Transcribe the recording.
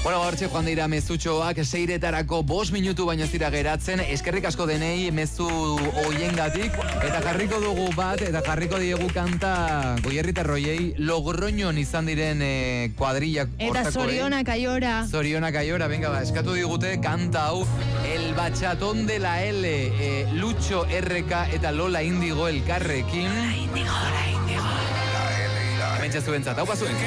Bueno, hortxe joan dira mezutxoak, 6:00 5 minutu baino zira geratzen, eskerrik asko denei mezu hoiengatik, eta jarriko dugu bat, eta jarriko diegu kanta Goierritarroiei Logroñon izan diren kuadrillak hortakoei. Eta zorionak aiora. Zorionak aiora, venga ba, eskatu digute kanta hau, El Bachatón de la L, Lucho RK eta Lola Indigo elkarrekin. Lola Indigo. Hemen txazu bentzat, hau pasuen.